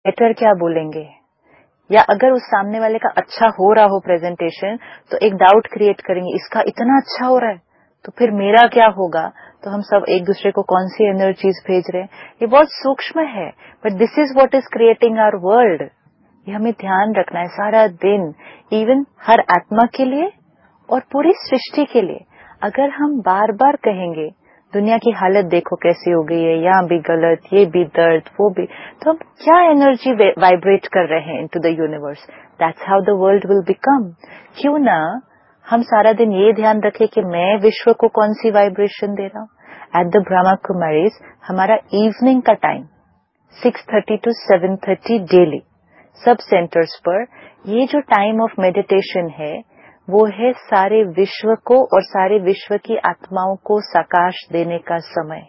Better क्या बोलेंगे, या अगर उस सामने वाले का अच्छा हो रहा हो प्रेजेंटेशन तो एक डाउट क्रिएट करेंगे, इसका इतना अच्छा हो रहा है तो फिर मेरा क्या होगा। तो हम सब एक दूसरे को कौन सी एनर्जीज भेज रहे हैं, ये बहुत सूक्ष्म है, but this is what is creating our world. ये हमें ध्यान रखना है सारा दिन, इवन हर आत्मा के लिए और पूरी सृष्टि के लिए। अगर हम बार बार कहेंगे दुनिया की हालत देखो कैसी हो गई है, यहाँ भी गलत, ये भी दर्द, वो भी, तो हम क्या एनर्जी वाइब्रेट कर रहे हैं into the universe. That's how the world will become. क्यों ना हम सारा दिन ये ध्यान रखें कि मैं विश्व को कौन सी वाइब्रेशन दे रहा हूँ। एट द ब्रह्मा कुमारीज हमारा इवनिंग का टाइम 6:30 to 7:30 डेली सब सेंटर्स पर, ये जो टाइम ऑफ मेडिटेशन है वो है सारे विश्व को और सारे विश्व की आत्माओं को सकाश देने का समय।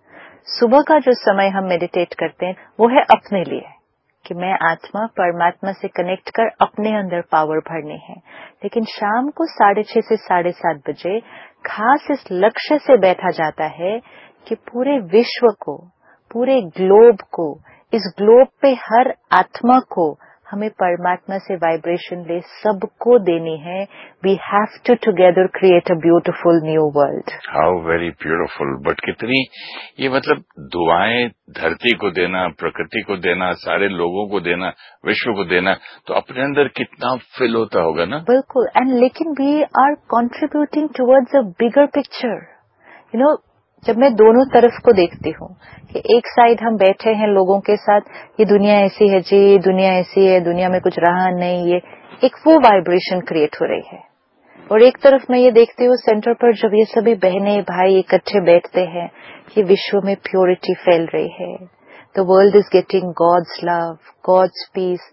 सुबह का जो समय हम मेडिटेट करते हैं वो है अपने लिए, कि मैं आत्मा परमात्मा से कनेक्ट कर अपने अंदर पावर भरनी है। लेकिन शाम को 6:30 से 7:30 बजे खास इस लक्ष्य से बैठा जाता है कि पूरे विश्व को, पूरे ग्लोब को, इस ग्लोब पे हर आत्मा को हमें परमात्मा से वाइब्रेशन ले सबको देनी है। We have to together create a beautiful new world. How very beautiful. But कितनी ये मतलब दुआएं धरती को देना, प्रकृति को देना, सारे लोगों को देना, विश्व को देना, तो अपने अंदर कितना फिल होता होगा ना। बिल्कुल। एंड लेकिन we are contributing towards a bigger picture. You know, जब मैं दोनों तरफ को देखती हूँ कि एक साइड हम बैठे हैं लोगों के साथ, ये दुनिया ऐसी है जी, दुनिया ऐसी है, दुनिया में कुछ रहा नहीं, ये एक वो वाइब्रेशन क्रिएट हो रही है। और एक तरफ मैं ये देखती हूँ सेंटर पर जब ये सभी बहनें भाई इकट्ठे बैठते हैं कि विश्व में प्योरिटी फैल रही है, the world is getting God's love, God's piece.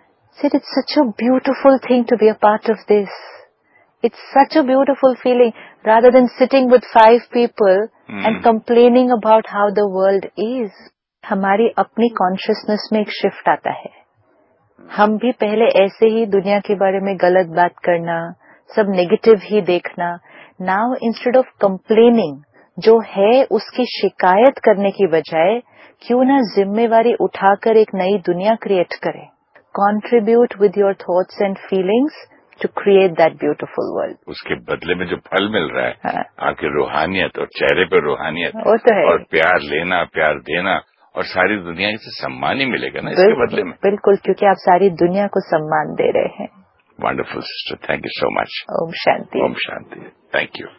It's such a beautiful thing to be a part of this. It's such a beautiful feeling, rather than sitting with 5 people and complaining about how the world is. हमारी अपनी consciousness में एक shift आता है। हम भी पहले ऐसे ही दुनिया के बारे में गलत बात करना, सब नेगेटिव ही देखना। नाउ इंस्टेड ऑफ कंप्लेनिंग, जो है उसकी शिकायत करने की बजाय क्यों ना जिम्मेवारी उठाकर एक नई दुनिया क्रिएट करें। Contribute with your thoughts and feelings to create that beautiful world. उसके बदले में जो फल मिल रहा है, आपकी रूहानियत और चेहरे पर रूहानियत, वो तो है। और प्यार लेना, प्यार देना, और सारी दुनिया से सम्मान ही मिलेगा ना इसके बदले में। बिल्कुल, क्योंकि आप सारी दुनिया को सम्मान दे रहे हैं। Wonderful sister, thank you so much. Om Shanti. Om Shanti. Thank you.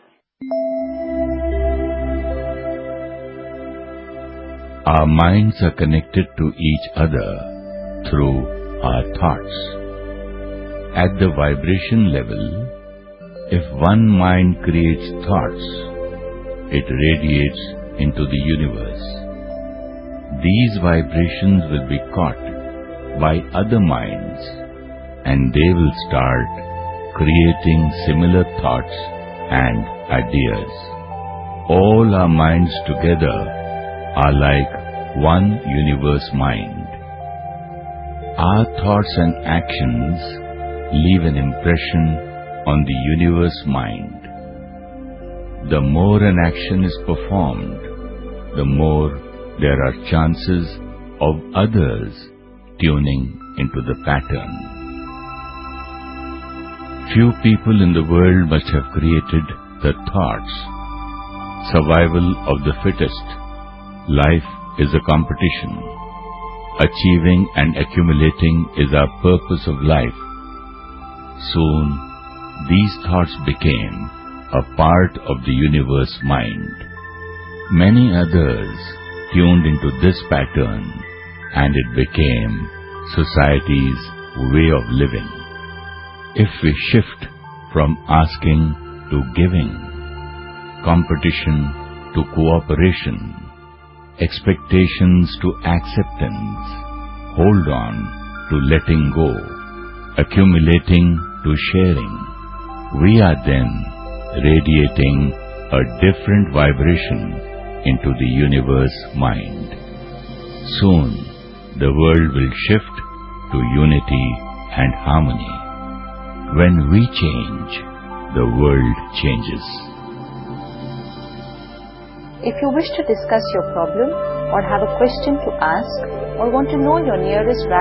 Our minds are connected to each other through our thoughts. At the vibration level, if one mind creates thoughts, it radiates into the universe. These vibrations will be caught by other minds, and they will start creating similar thoughts and ideas. All our minds together are like one universe mind. Our thoughts and actions leave an impression on the universe mind. The more an action is performed, the more there are chances of others tuning into the pattern. Few people in the world must have created the thoughts, survival of the fittest. Life is a competition. Achieving and accumulating is our purpose of life. Soon, these thoughts became a part of the universe mind. Many others tuned into this pattern, and it became society's way of living. If we shift from asking to giving, competition to cooperation, expectations to acceptance, hold on to letting go, accumulating to sharing, we are then radiating a different vibration into the universe mind. Soon, the world will shift to unity and harmony. When we change, the world changes. If you wish to discuss your problem or have a question to ask or want to know your nearest